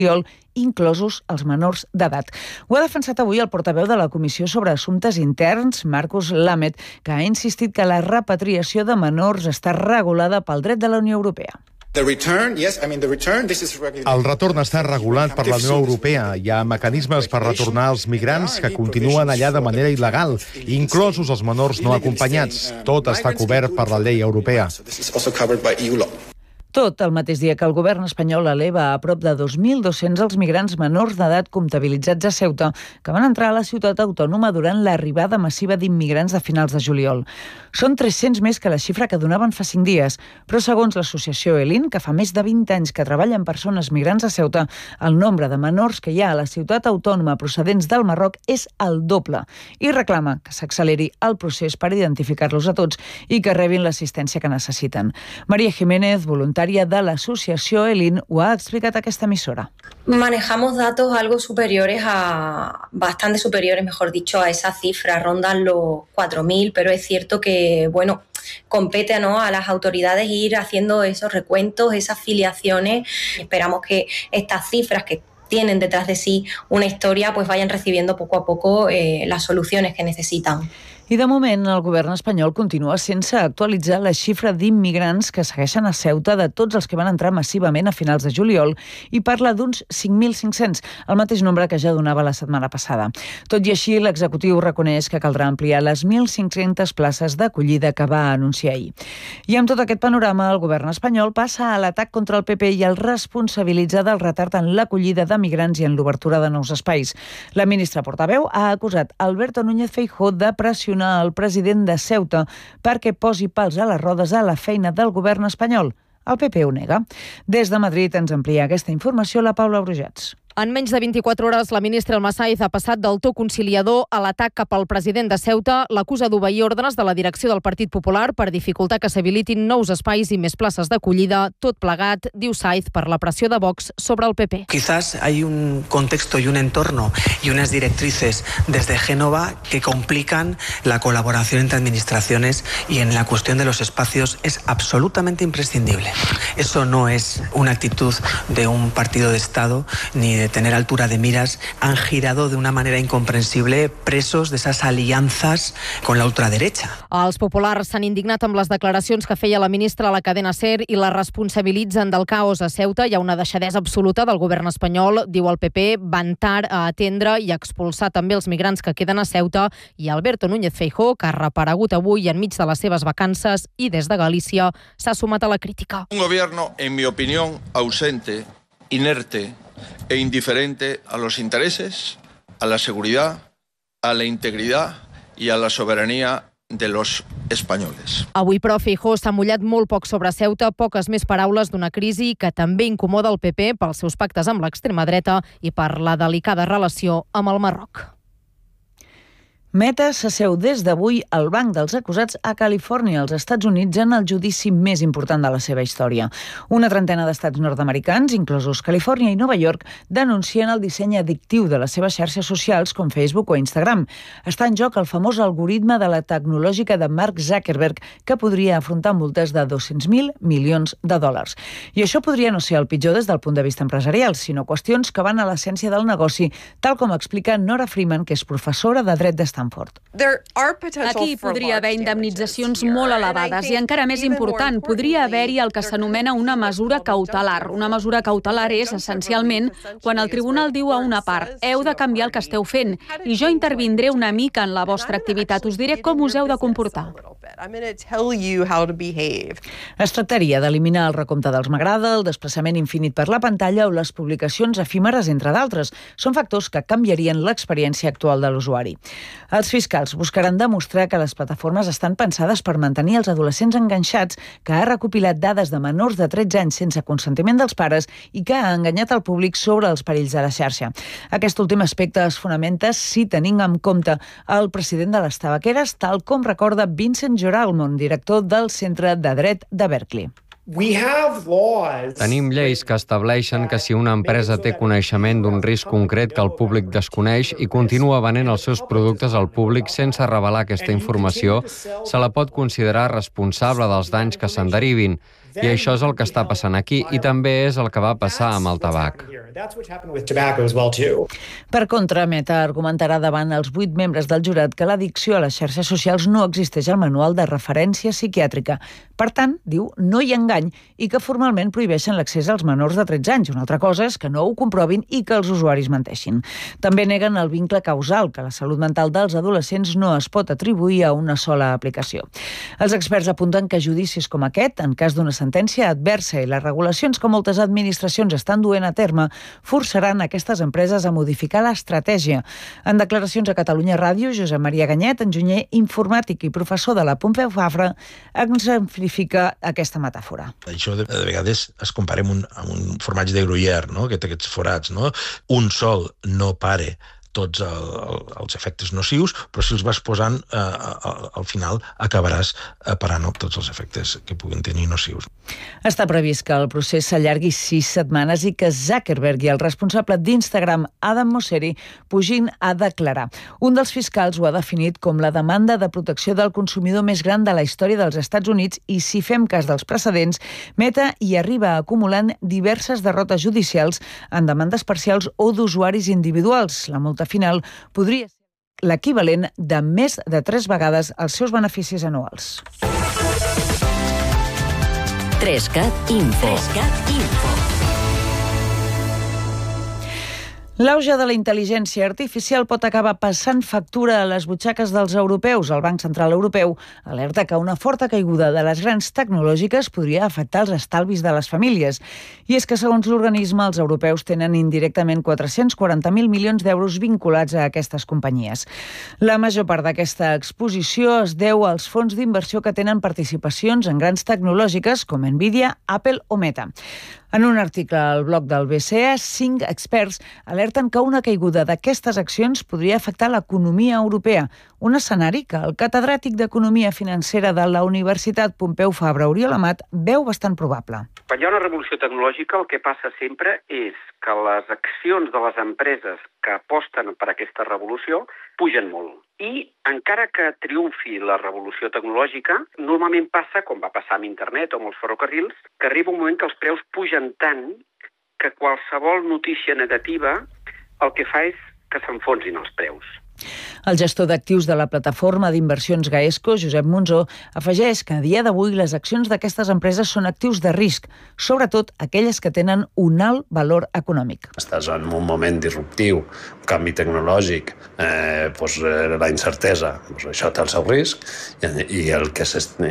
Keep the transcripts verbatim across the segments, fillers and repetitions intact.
inclosos els menors d'edat. Ho ha defensat avui el portaveu de la Comissió sobre Assumptes Interns, Marcus Lamet, que ha insistit que la repatriació de menors està regulada pel dret de la Unió Europea. El retorn està regulat per la Unió Europea. Hi ha mecanismes per retornar els migrants que continuen allà de manera il·legal, inclosos els menors no acompanyats. Tot està cobert per la llei europea. Tot el mateix dia que el govern espanyol eleva a prop de dos mil dos-cents els migrants menors d'edat comptabilitzats a Ceuta que van entrar a la ciutat autònoma durant l'arribada massiva d'immigrants de finals de juliol. Són tres-cents més que la xifra que donaven fa cinc dies, però segons l'associació Elin, que fa més de vint anys que treballa amb persones migrants a Ceuta, el nombre de menors que hi ha a la ciutat autònoma procedents del Marroc és el doble i reclama que s'acceleri el procés per identificar-los a tots i que rebin l'assistència que necessiten. María Jiménez, voluntària de l'associació Elin, ho ha explicat a aquesta emissora. Manejamos datos algo superiores a, bastante superiores, mejor dicho, a esa cifra, rondan los cuatro mil, pero es cierto que, bueno, compete, ¿no?, a las autoridades ir haciendo esos recuentos, esas filiaciones. Esperamos que estas cifras que tienen detrás de sí una historia, pues vayan recibiendo poco a poco eh, las soluciones que necesitan. I de moment el govern espanyol continua sense actualitzar la xifra d'immigrants que segueixen a Ceuta de tots els que van entrar massivament a finals de juliol i parla d'uns cinc mil cinc-cents, el mateix nombre que ja donava la setmana passada. Tot i així, l'executiu reconeix que caldrà ampliar les mil cinc-centes places d'acollida que va anunciar ahir. I amb tot aquest panorama, el govern espanyol passa a l'atac contra el P P i el responsabilitza del retard en l'acollida de migrants i en l'obertura de nous espais. La ministra portaveu ha acusat Alberto Núñez Feijóo de pressionar el president de Ceuta perquè posi pals a les rodes a la feina del govern espanyol. El P P ho nega. Des de Madrid ens amplia aquesta informació la Paula Brujats. En menys de vint-i-quatre hores, la ministra Almazaiz ha passat del to conciliador a l'atac cap al president de Ceuta, l'acusa d'obeir ordres de la direcció del Partit Popular per dificultar que s'habilitin nous espais i més places d'acollida, tot plegat, diu Saiz, per la pressió de Vox sobre el P P. Quizás hay un contexto y un entorno y unas directrices desde Génova que complican la colaboración entre administraciones y en la cuestión de los espacios es absolutamente imprescindible. Eso no es una actitud de un partido de Estado ni de de tener altura de miras, han girado de una manera incomprensible presos de esas alianzas con la ultraderecha. Els populars s'han indignat amb les declaracions que feia la ministra a la cadena SER i la responsabilitzen del caos a Ceuta. Hi ha una deixadesa absoluta del govern espanyol, diu el P P, van tard a atendre i a expulsar també els migrants que queden a Ceuta, i Alberto Núñez Feijóo, que ha reaparegut avui enmig de les seves vacances i des de Galícia, s'ha sumat a la crítica. Un gobierno, en mi opinión, ausente, inerte e indiferente a los intereses, a la seguridad, a la integridad y a la soberanía de los españoles. Avui, però, Feijóo s'ha mullat molt poc sobre Ceuta, poques més paraules d'una crisi que també incomoda el P P pels seus pactes amb l'extrema dreta i per la delicada relació amb el Marroc. Meta s'asseu des d'avui al banc dels acusats a Califòrnia, als Estats Units, en el judici més important de la seva història. Una trentena d'estats nord-americans, inclosos Califòrnia i Nova York, denuncien el disseny addictiu de les seves xarxes socials com Facebook o Instagram. Està en joc el famós algoritme de la tecnològica de Mark Zuckerberg, que podria afrontar multes de dos-cents mil milions de dòlars. I això podria no ser el pitjor des del punt de vista empresarial, sinó qüestions que van a l'essència del negoci, tal com explica Nora Freeman, que és professora de dret d'Stanford. Aquí podria haver indemnitzacions molt elevades i, encara més important, podria haver-hi el que s'anomena una mesura cautelar. Una mesura cautelar és, essencialment, quan el tribunal diu a una part «heu de canviar el que esteu fent i jo intervindré una mica en la vostra activitat, us diré com us heu de comportar». Es tractaria d'eliminar el recompte dels m'agrada, el desplaçament infinit per la pantalla o les publicacions efímeres, entre d'altres. Són factors que canviarien l'experiència actual de l'usuari. Els fiscals buscaran demostrar que les plataformes estan pensades per mantenir els adolescents enganxats, que ha recopilat dades de menors de tretze anys sense consentiment dels pares i que ha enganyat el públic sobre els perills de la xarxa. Aquest últim aspecte es fonamenta si tenim en compte el president de les tabaqueres, tal com recorda Vincent Joralmon, director del Centre de Dret de Berkeley. Tenim lleis que estableixen que si una empresa té coneixement d'un risc concret que el públic desconeix i continua venent els seus productes al públic sense revelar aquesta informació, se la pot considerar responsable dels danys que se'n derivin. I això és el que està passant aquí, i també és el que va passar amb el tabac. Per contra, Meta argumentarà davant els vuit membres del jurat que l'addicció a les xarxes socials no existeix al manual de referència psiquiàtrica. Per tant, diu, no hi ha engany i que formalment prohibeixen l'accés als menors de tretze anys. Una altra cosa és que no ho comprovin i que els usuaris menteixin. També neguen el vincle causal, que la salut mental dels adolescents no es pot atribuir a una sola aplicació. Els experts apunten que judicis com aquest, en cas d'una sentència adversa i les regulacions que moltes administracions estan duent a terme, forçaran aquestes empreses a modificar l'estratègia. En declaracions a Catalunya Ràdio, Josep Maria Ganyet, enginyer informàtic i professor de la Pompeu Fabra, exemplifica aquesta metàfora. Això de, de vegades es compara amb un, amb un formatge de Gruyère, no? que té aquests forats. No? Un sol no pare tots el, el, els efectes nocius, però si els vas posant, eh, al, al final acabaràs eh, parant tots els efectes que puguin tenir nocius. Està previst que el procés s'allargui sis setmanes i que Zuckerberg i el responsable d'Instagram, Adam Mosseri, pugin a declarar. Un dels fiscals ho ha definit com la demanda de protecció del consumidor més gran de la història dels Estats Units i, si fem cas dels precedents, Meta hi arriba acumulant diverses derrotes judicials en demandes parcials o d'usuaris individuals. La multa final podria ser l'equivalent de més de tres vegades els seus beneficis anuals. Trescat Info. Trescat Info. L'auge de la intel·ligència artificial pot acabar passant factura a les butxaques dels europeus. El Banc Central Europeu alerta que una forta caiguda de les grans tecnològiques podria afectar els estalvis de les famílies. I és que, segons l'organisme, els europeus tenen indirectament quatre-cents quaranta mil milions d'euros vinculats a aquestes companyies. La major part d'aquesta exposició es deu als fons d'inversió que tenen participacions en grans tecnològiques com Nvidia, Apple o Meta. En un article al blog del B C E, cinc experts alerten que una caiguda d'aquestes accions podria afectar l'economia europea, un escenari que el catedràtic d'Economia Financera de la Universitat Pompeu Fabra, Oriol Amat, veu bastant probable. Quan hi ha una revolució tecnològica, el que passa sempre és que les accions de les empreses que aposten per aquesta revolució pugen molt. I encara que triomfi la revolució tecnològica, normalment passa, com va passar amb internet o amb els ferrocarrils, que arriba un moment que els preus pugen tant que qualsevol notícia negativa el que fa és que s'enfonsin els preus. El gestor d'actius de la plataforma d'inversions Gaesco, Josep Monzó, afegeix que a dia d'avui les accions d'aquestes empreses són actius de risc, sobretot aquelles que tenen un alt valor econòmic. Estàs en un moment disruptiu, un canvi tecnològic, eh, doncs, la incertesa, doncs això té el seu risc i, el que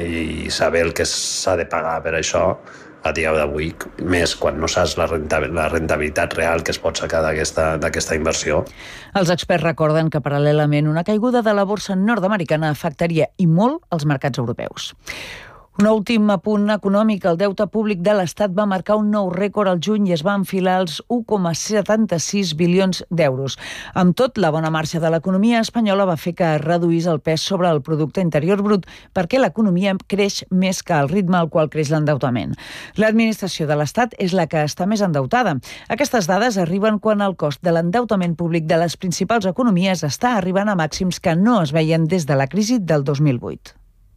i saber el que s'ha de pagar per això a dia d'avui, més quan no saps la rentabilitat real que es pot sacar d'aquesta inversió. Els experts recorden que paral·lelament una caiguda de la borsa nord-americana afectaria i molt els mercats europeus. Un últim apunt econòmic, el deute públic de l'Estat va marcar un nou rècord al juny i es va enfilar als un coma setanta-sis bilions d'euros. Amb tot, la bona marxa de l'economia espanyola va fer que es reduís el pes sobre el producte interior brut perquè l'economia creix més que el ritme al qual creix l'endeutament. L'administració de l'Estat és la que està més endeutada. Aquestes dades arriben quan el cost de l'endeutament públic de les principals economies està arribant a màxims que no es veien des de la crisi del dos mil vuit.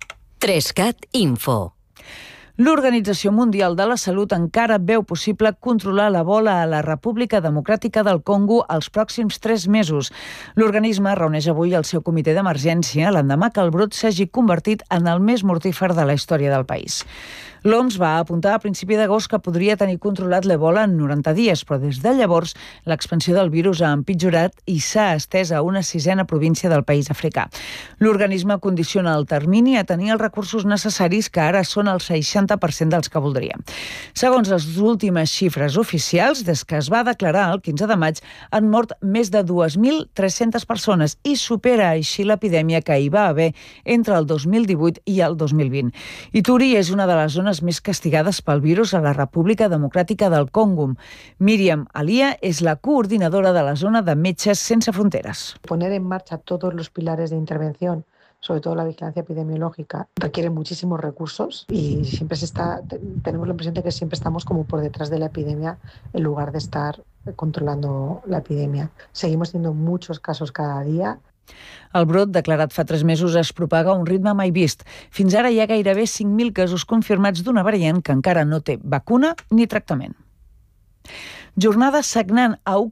Trescat Info. L'Organització Mundial de la Salut encara veu possible controlar l'Ebola a la República Democràtica del Congo els pròxims tres mesos. L'organisme reuneix avui el seu comitè d'emergència l'endemà que el brot s'hagi convertit en el més mortífer de la història del país. L'O M S va apuntar a principi d'agost que podria tenir controlat l'Ebola en noranta dies, però des de llavors l'expansió del virus ha empitjorat i s'ha estès a una sisena província del país africà. L'organisme condiciona el termini a tenir els recursos necessaris, que ara són el seixanta per cent dels que voldria. Segons les últimes xifres oficials, des que es va declarar el quinze de maig, han mort més de dues mil tres-centes persones i supera així l'epidèmia que hi va haver entre el dos mil divuit i el dos mil vint. Ituri és una de les zones més castigades pel virus a la República Democràtica del Congo. Míriam Alia és la coordinadora de la zona de Metges Sense Fronteras. Poner en marcha todos los pilares de intervención, sobre todo la vigilancia epidemiológica, requiere muchísimos recursos y siempre se está, tenemos la impresión de que siempre estamos como por detrás de la epidemia en lugar de estar controlando la epidemia. Seguimos teniendo muchos casos cada día El brot, declarat fa tres mesos, es propaga a un ritme mai vist. Fins ara hi ha gairebé cinc mil casos confirmats d'una variant que encara no té vacuna ni tractament. Jornada sagnant a